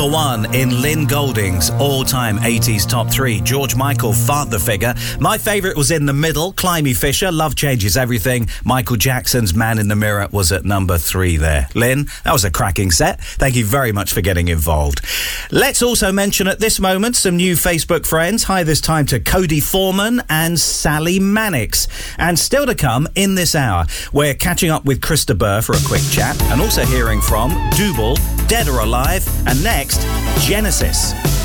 One in Lynn Golding's all-time 80s top 3. George Michael, Father Figure. My favourite was in the middle, Climby Fisher, Love Changes Everything. Michael Jackson's Man in the Mirror was at number 3 there. Lynn, that was a cracking set. Thank you very much for getting involved. Let's also mention at this moment some new Facebook friends. Hi this time to Cody Foreman and Sally Mannix. And still to come in this hour, we're catching up with Krista Burr for a quick chat and also hearing from Double, Dead or Alive, and next, Genesis.